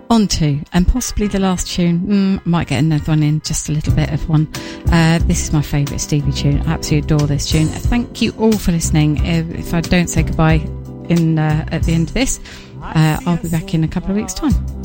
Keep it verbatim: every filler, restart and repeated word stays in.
On to, and possibly the last tune, mm, I might get another one in, just a little bit of one. Uh, this is my favourite Stevie tune. I absolutely adore this tune. Thank you all for listening. If I don't say goodbye in uh, at the end of this, uh, I'll be back in a couple of weeks' time.